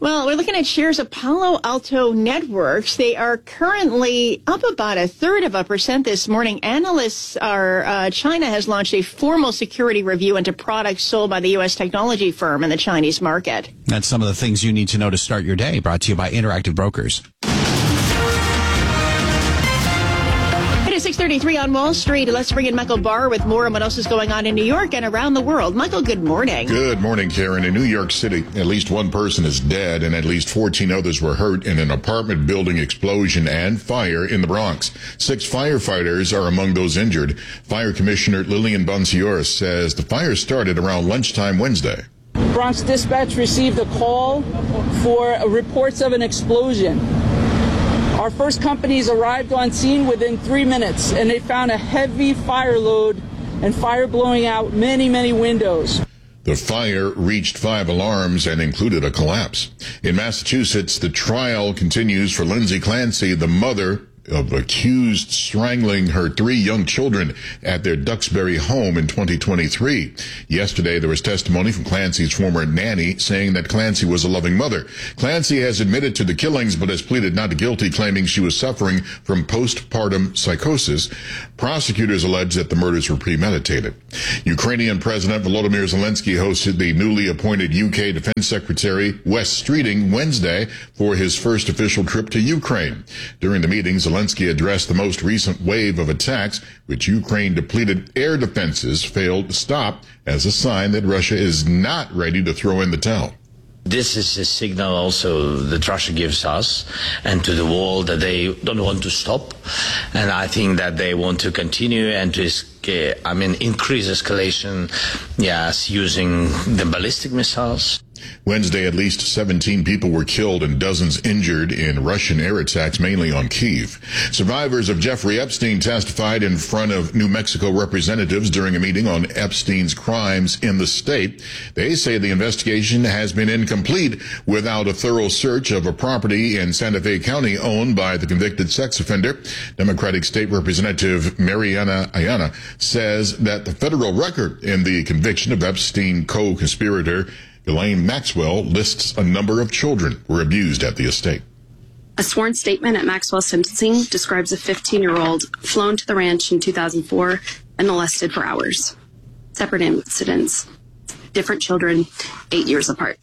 Well, we're looking at shares of Palo Alto Networks. They are currently up about a third of a percent this morning. Analysts are, uh, China has launched a formal security review into products sold by the U S technology firm in the Chinese market. That's some of the things you need to know to start your day, brought to you by Interactive Brokers. It is six thirty-three on Wall Street. Let's bring in Michael Barr with more on what else is going on in New York and around the world. Michael, good morning. Good morning, Karen. In New York City, at least one person is dead and at least fourteen others were hurt in an apartment building explosion and fire in the Bronx. Six firefighters are among those injured. Fire Commissioner Lillian Bonsior says the fire started around lunchtime Wednesday. Bronx Dispatch received a call for reports of an explosion. Our first companies arrived on scene within three minutes, and they found a heavy fire load and fire blowing out many, many windows. The fire reached five alarms and included a collapse. In Massachusetts, the trial continues for Lindsay Clancy, the mother of accused strangling her three young children at their Duxbury home in twenty twenty-three. Yesterday, there was testimony from Clancy's former nanny saying that Clancy was a loving mother. Clancy has admitted to the killings but has pleaded not guilty, claiming she was suffering from postpartum psychosis. Prosecutors allege that the murders were premeditated. Ukrainian President Volodymyr Zelensky hosted the newly appointed U K Defense Secretary Wes Streeting Wednesday for his first official trip to Ukraine. During the meetings, Zelensky addressed the most recent wave of attacks, which Ukraine depleted air defenses failed to stop, as a sign that Russia is not ready to throw in the towel. This is a signal also that Russia gives us and to the world that they don't want to stop. And I think that they want to continue and to, I mean, increase escalation, yes, using the ballistic missiles. Wednesday, at least seventeen people were killed and dozens injured in Russian air attacks, mainly on Kyiv. Survivors of Jeffrey Epstein testified in front of New Mexico representatives during a meeting on Epstein's crimes in the state. They say the investigation has been incomplete without a thorough search of a property in Santa Fe County owned by the convicted sex offender. Democratic State Representative Mariana Ayana says that the federal record in the conviction of Epstein co-conspirator Ghislaine Maxwell lists a number of children were abused at the estate. A sworn statement at Maxwell's sentencing describes a fifteen-year-old flown to the ranch in two thousand four and molested for hours. Separate incidents, different children, eight years apart.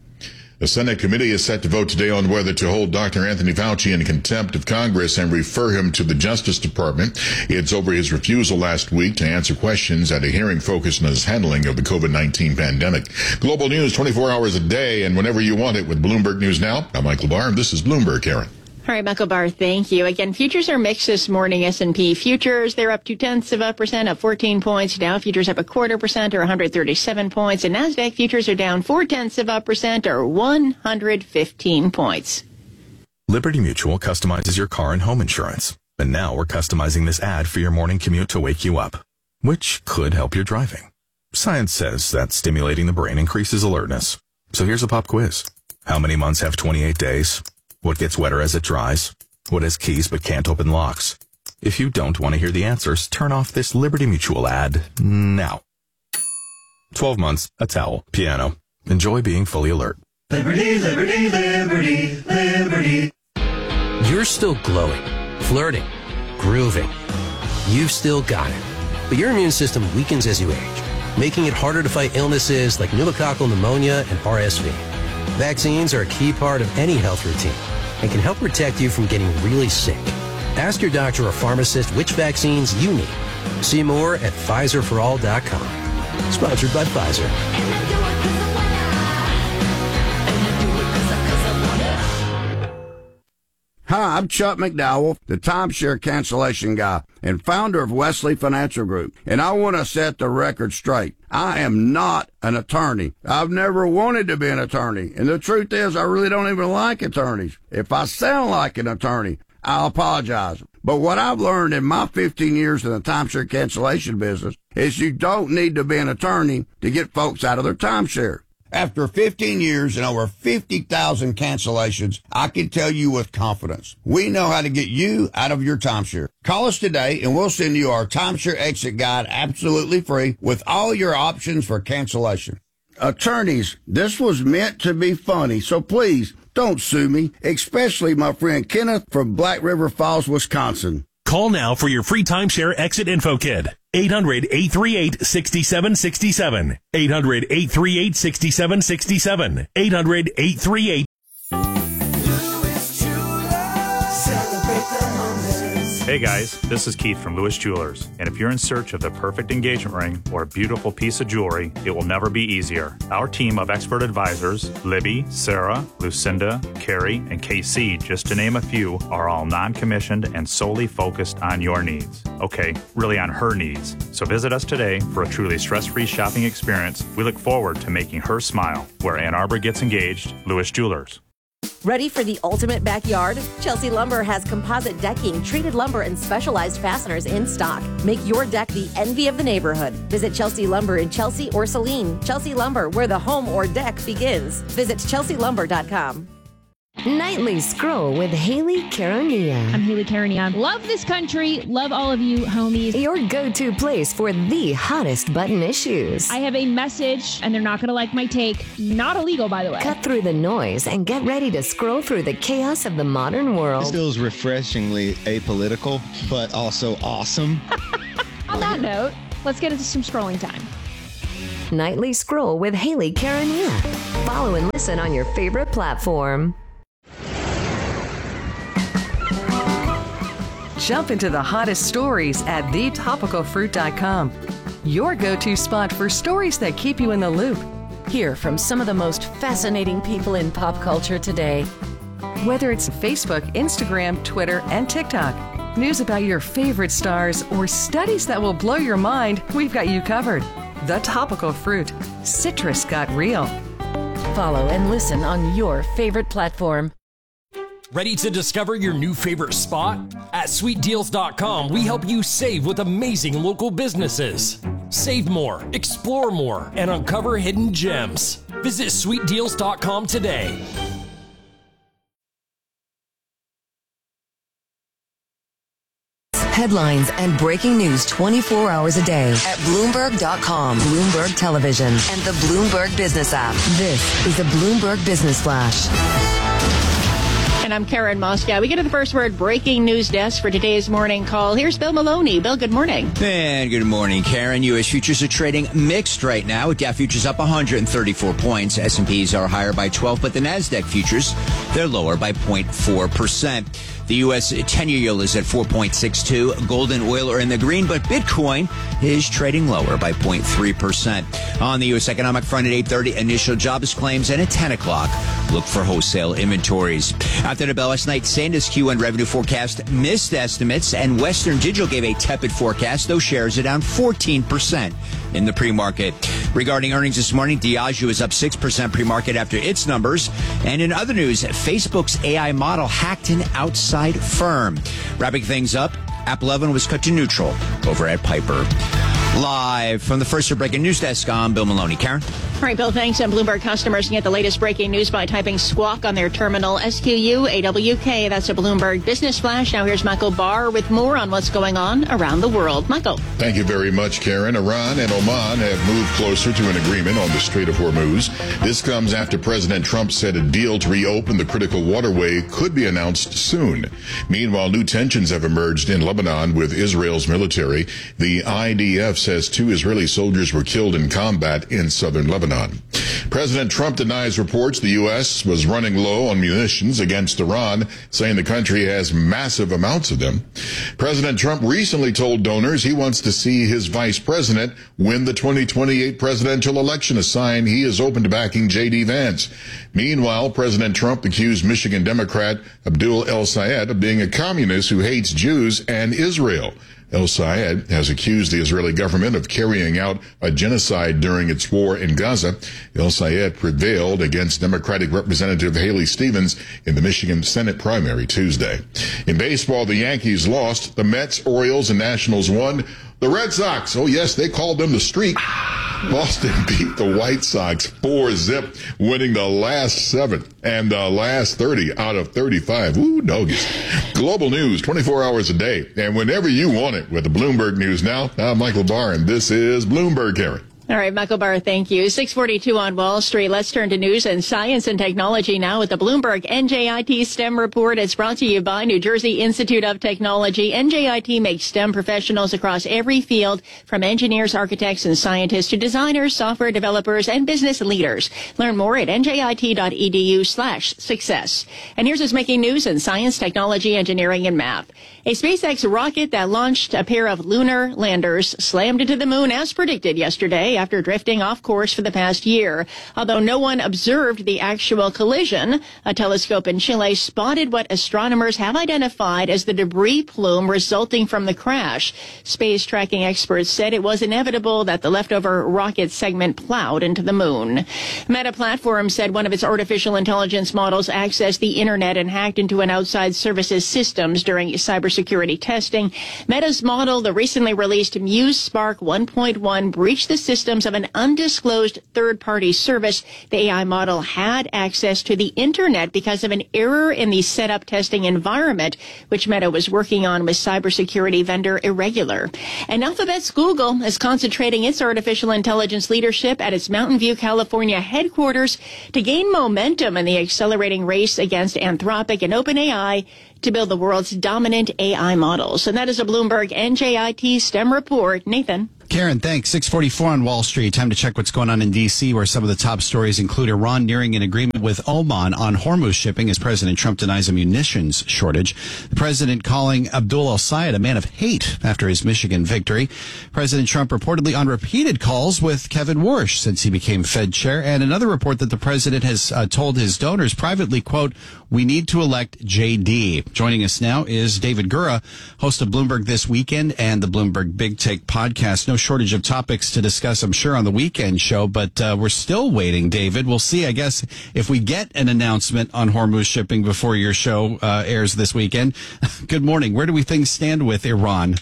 The Senate committee is set to vote today on whether to hold Doctor Anthony Fauci in contempt of Congress and refer him to the Justice Department. It's over his refusal last week to answer questions at a hearing focused on his handling of the COVID nineteen pandemic. Global news twenty-four hours a day and whenever you want it with Bloomberg News Now. I'm Michael Barr, and this is Bloomberg, Karen. All right, Michael Barr, thank you. Again, futures are mixed this morning. S and P futures, they're up two-tenths of a percent, up fourteen points. Dow futures up a quarter percent, or one hundred thirty-seven points. And NASDAQ futures are down four-tenths of a percent, or one hundred fifteen points. Liberty Mutual customizes your car and home insurance. And now we're customizing this ad for your morning commute to wake you up, which could help your driving. Science says that stimulating the brain increases alertness. So here's a pop quiz. How many months have twenty-eight days? What gets wetter as it dries? What has keys but can't open locks? If you don't want to hear the answers, turn off this Liberty Mutual ad now. twelve months, a towel, piano. Enjoy being fully alert. Liberty, liberty, liberty, liberty. You're still glowing, flirting, grooving. You've still got it. But your immune system weakens as you age, making it harder to fight illnesses like pneumococcal pneumonia and R S V. Vaccines are a key part of any health routine and can help protect you from getting really sick. Ask your doctor or pharmacist which vaccines you need. See more at Pfizer for all dot com. Sponsored by Pfizer. Hi, I'm Chuck McDowell, the timeshare cancellation guy and founder of Wesley Financial Group, and I want to set the record straight. I am not an attorney. I've never wanted to be an attorney, and the truth is I really don't even like attorneys. If I sound like an attorney, I'll apologize. But what I've learned in my fifteen years in the timeshare cancellation business is you don't need to be an attorney to get folks out of their timeshare. After fifteen years and over fifty thousand cancellations, I can tell you with confidence, we know how to get you out of your timeshare. Call us today and we'll send you our timeshare exit guide absolutely free with all your options for cancellation. attorneys, this was meant to be funny, so please don't sue me, especially my friend Kenneth from Black River Falls, Wisconsin. Call now for your free timeshare exit info kit. eight hundred, eight three eight, six seven six seven. eight hundred, eight three eight, six seven six seven. eight hundred, eight three eight. Hey guys, this is Keith from Lewis Jewelers, and if you're in search of the perfect engagement ring or a beautiful piece of jewelry, it will never be easier. Our team of expert advisors, Libby, Sarah, Lucinda, Carrie, and K C, just to name a few, are all non-commissioned and solely focused on your needs. Okay, really on her needs. So visit us today for a truly stress-free shopping experience. We look forward to making her smile. Where Ann Arbor gets engaged, Lewis Jewelers. Ready for the ultimate backyard? Chelsea Lumber has composite decking, treated lumber, and specialized fasteners in stock. Make your deck the envy of the neighborhood. Visit Chelsea Lumber in Chelsea or Saline. Chelsea Lumber, where the home or deck begins. Visit chelsea lumber dot com. Nightly Scroll with Haley Caronia. I'm Haley Caronia. Love this country. Love all of you, homies. Your go-to place for the hottest button issues. I have a message, and they're not going to like my take. Not illegal, by the way. Cut through the noise and get ready to scroll through the chaos of the modern world. This feels refreshingly apolitical, but also awesome. On that note, let's get into some scrolling time. Nightly Scroll with Haley Caronia. Follow and listen on your favorite platform. Jump into the hottest stories at the topical fruit dot com. Your go-to spot for stories that keep you in the loop. Hear from some of the most fascinating people in pop culture today. Whether it's Facebook, Instagram, Twitter, and TikTok, news about your favorite stars, or studies that will blow your mind, we've got you covered. The Topical Fruit. Citrus got real. Follow and listen on your favorite platform. Ready to discover your new favorite spot? At sweet deals dot com, we help you save with amazing local businesses. Save more, explore more, and uncover hidden gems. Visit sweet deals dot com today. Headlines and breaking news twenty-four hours a day at Bloomberg dot com, Bloomberg Television, and the Bloomberg Business app. This is the Bloomberg Business Flash. And I'm Karen Moscow. We get to the first word breaking news desk for today's morning call. Here's Bill Maloney. Bill, good morning. And good morning, Karen. U S futures are trading mixed right now. With Dow futures up one hundred thirty-four points. S and P's are higher by twelve, but the NASDAQ futures, they're lower by zero point four percent. The U S ten-year yield is at four point six two. Gold and oil are in the green, but Bitcoin is trading lower by zero point three percent. On the U S economic front at eight thirty, initial jobs claims, and at ten o'clock, look for wholesale inventories. After the bell last night, Sandisk Q one revenue forecast missed estimates, and Western Digital gave a tepid forecast. Those shares are down fourteen percent in the pre-market. Regarding earnings this morning, Diageo is up six percent pre-market after its numbers. And in other news, Facebook's A I model hacked an outside firm. Wrapping things up, App eleven was cut to neutral over at Piper. Live from the First Breaking News Desk, I'm Bill Maloney. Karen? All right, Bill, thanks. And Bloomberg customers can get the latest breaking news by typing squawk on their terminal, S Q U A W K. That's a Bloomberg Business Flash. Now here's Michael Barr with more on what's going on around the world. Michael. Thank you very much, Karen. Iran and Oman have moved closer to an agreement on the Strait of Hormuz. This comes after President Trump said a deal to reopen the critical waterway could be announced soon. Meanwhile, new tensions have emerged in Lebanon with Israel's military. The I D F says two Israeli soldiers were killed in combat in southern Lebanon. President Trump denies reports the U S was running low on munitions against Iran, saying the country has massive amounts of them. President Trump recently told donors he wants to see his vice president win the twenty twenty-eight presidential election, a sign he is open to backing J D Vance. Meanwhile, President Trump accused Michigan Democrat Abdul El-Sayed of being a communist who hates Jews and Israel. El-Sayed has accused the Israeli government of carrying out a genocide during its war in Gaza. El-Sayed prevailed against Democratic Representative Haley Stevens in the Michigan Senate primary Tuesday. In baseball, the Yankees lost. The Mets, Orioles, and Nationals won. The Red Sox, oh yes, they called them the Streak. Boston beat the White Sox four zip, winning the last seven and the last thirty out of thirty-five. Ooh, doggies. Global news, twenty-four hours a day, and whenever you want it with the Bloomberg News Now. I'm Michael Barr, and this is Bloomberg, Karen. All right, Michael Barr, thank you. six forty-two on Wall Street. Let's turn to news and science and technology now with the Bloomberg N J I T STEM report. It's brought to you by New Jersey Institute of Technology. N J I T makes STEM professionals across every field, from engineers, architects, and scientists to designers, software developers, and business leaders. Learn more at njit.edu slash success. And here's what's making news in science, technology, engineering, and math. A SpaceX rocket that launched a pair of lunar landers slammed into the moon as predicted yesterday after drifting off course for the past year. Although no one observed the actual collision, a telescope in Chile spotted what astronomers have identified as the debris plume resulting from the crash. Space tracking experts said it was inevitable that the leftover rocket segment plowed into the moon. Meta Platforms said one of its artificial intelligence models accessed the internet and hacked into an outside services systems during cybersecurity testing. Meta's model, the recently released Muse Spark one point one, breached the systems of an undisclosed third-party service. The A I model had access to the internet because of an error in the setup testing environment, which Meta was working on with cybersecurity vendor Irregular. And Alphabet's Google is concentrating its artificial intelligence leadership at its Mountain View, California headquarters to gain momentum in the accelerating race against Anthropic and OpenAI to build the world's dominant A I models. And that is a Bloomberg N J I T STEM report. Nathan. Karen, thanks. six forty-four on Wall Street. Time to check what's going on in D C, where some of the top stories include Iran nearing an agreement with Oman on Hormuz shipping as President Trump denies a munitions shortage. The president calling Abdul al-Sayed a man of hate after his Michigan victory. President Trump reportedly on repeated calls with Kevin Warsh since he became Fed chair. And another report that the president has uh, told his donors privately, quote, "We need to elect J D." Joining us now is David Gura, host of Bloomberg This Weekend and the Bloomberg Big Take podcast. No shortage of topics to discuss, I'm sure, on the weekend show, but uh, we're still waiting, David. We'll see, I guess, if we get an announcement on Hormuz shipping before your show uh, airs this weekend. Good morning. Where do we things stand with Iran?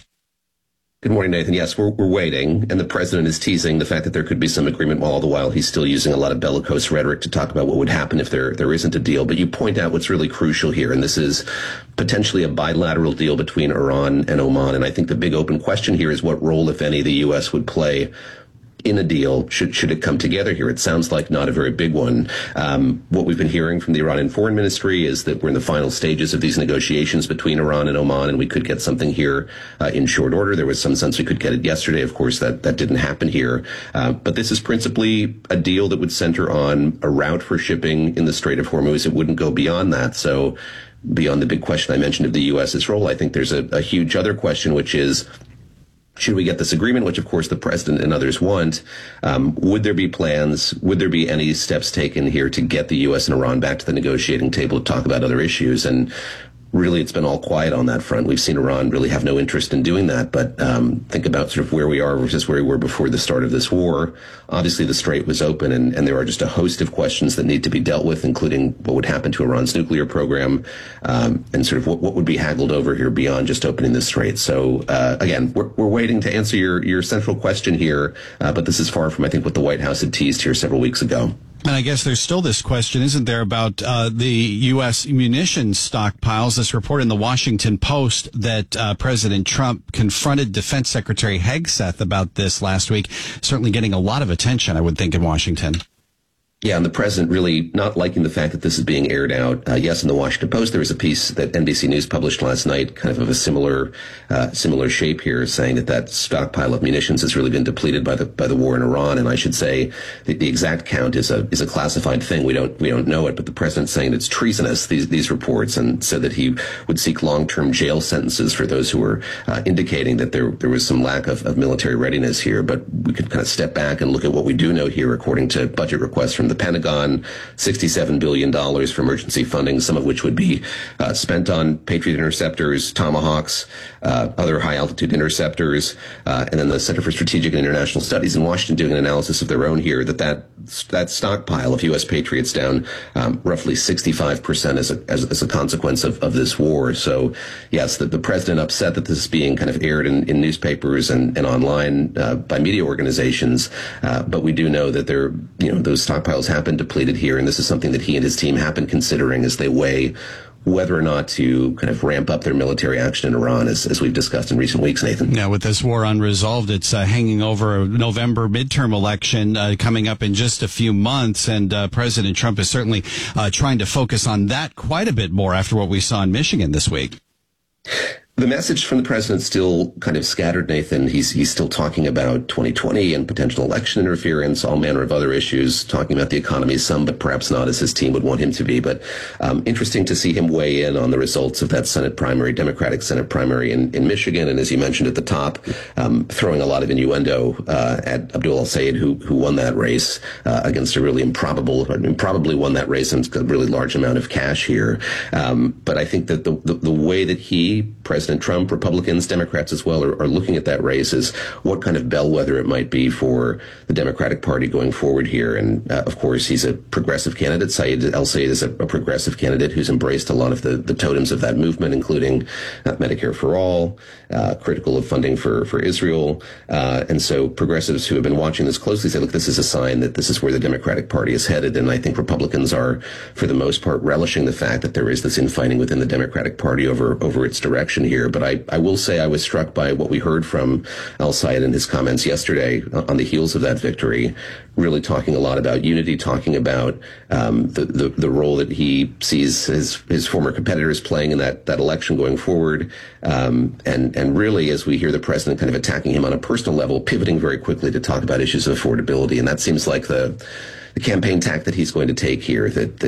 Good morning, Nathan. Yes, we're, we're waiting, and the president is teasing the fact that there could be some agreement, while all the while he's still using a lot of bellicose rhetoric to talk about what would happen if there there isn't a deal. But you point out what's really crucial here, and this is potentially a bilateral deal between Iran and Oman. And I think the big open question here is what role, if any, the U S would play in a deal, should should it come together here. It sounds like not a very big one. Um, what we've been hearing from the Iranian Foreign Ministry is that we're in the final stages of these negotiations between Iran and Oman, and we could get something here uh, in short order. There was some sense we could get it yesterday. Of course, that, that didn't happen here. Uh, but this is principally a deal that would center on a route for shipping in the Strait of Hormuz. It wouldn't go beyond that. So beyond the big question I mentioned of the U.S.'s role, I think there's a, a huge other question, which is, should we get this agreement, which, of course, the president and others want, um, would there be plans, would there be any steps taken here to get the U S and Iran back to the negotiating table to talk about other issues? And really, it's been all quiet on that front. We've seen Iran really have no interest in doing that. But um, think about sort of where we are versus where we were before the start of this war. Obviously, the strait was open, and, and there are just a host of questions that need to be dealt with, including what would happen to Iran's nuclear program, um, and sort of what, what would be haggled over here beyond just opening the strait. So, uh, again, we're, we're waiting to answer your, your central question here, uh, but this is far from, I think, what the White House had teased here several weeks ago. And I guess there's still this question, isn't there, about uh, the U S munitions stockpiles? This report in the Washington Post that uh, President Trump confronted Defense Secretary Hegseth about this last week, certainly getting a lot of attention, I would think, in Washington. Yeah, and the president really not liking the fact that this is being aired out. Uh, yes, in the Washington Post, there was a piece that N B C News published last night, kind of of a similar, uh, similar shape here, saying that that stockpile of munitions has really been depleted by the by the war in Iran. And I should say the, the exact count is a is a classified thing. We don't we don't know it, but the president's saying it's treasonous, these these reports, and said that he would seek long term jail sentences for those who were uh, indicating that there there was some lack of, of military readiness here. But we could kind of step back and look at what we do know here, according to budget requests from the Pentagon, sixty-seven billion dollars for emergency funding, some of which would be uh, spent on Patriot interceptors, Tomahawks, uh, other high-altitude interceptors, uh, and then the Center for Strategic and International Studies in Washington doing an analysis of their own here, that that, that stockpile of U S Patriots down um, roughly sixty-five percent as a, as, as a consequence of, of this war. So, yes, the, the president upset that this is being kind of aired in, in newspapers and, and online uh, by media organizations, uh, but we do know that there, you know, those stockpiles have been depleted here, and this is something that he and his team have been considering as they weigh whether or not to kind of ramp up their military action in Iran, as, as we've discussed in recent weeks, Nathan. Now, with this war unresolved, it's uh, hanging over a November midterm election uh, coming up in just a few months, and uh, President Trump is certainly uh, trying to focus on that quite a bit more after what we saw in Michigan this week. The message from the president still kind of scattered, Nathan. He's he's still talking about twenty twenty and potential election interference, all manner of other issues, talking about the economy some, but perhaps not as his team would want him to be. But um, interesting to see him weigh in on the results of that Senate primary, Democratic Senate primary in, in Michigan. And as you mentioned at the top, um, throwing a lot of innuendo uh, at Abdul El-Sayed, who who won that race uh, against a really improbable, or improbably won that race and a really large amount of cash here. Um, but I think that the, the, the way that he, President Trump, Republicans, Democrats as well, are, are looking at that race is what kind of bellwether it might be for the Democratic Party going forward here. And uh, of course, he's a progressive candidate. Sayed El-Sayed is a, a progressive candidate who's embraced a lot of the, the totems of that movement, including uh, Medicare for all, uh, critical of funding for, for Israel. Uh, and so progressives who have been watching this closely say, look, this is a sign that this is where the Democratic Party is headed. And I think Republicans are, for the most part, relishing the fact that there is this infighting within the Democratic Party over, over its direction here. But I, I will say I was struck by what we heard from El-Sayed in his comments yesterday on the heels of that victory, really talking a lot about unity, talking about um, the, the, the role that he sees his, his former competitors playing in that, that election going forward. Um, and, and really, as we hear the president kind of attacking him on a personal level, pivoting very quickly to talk about issues of affordability. And that seems like the, the campaign tack that he's going to take here, that, that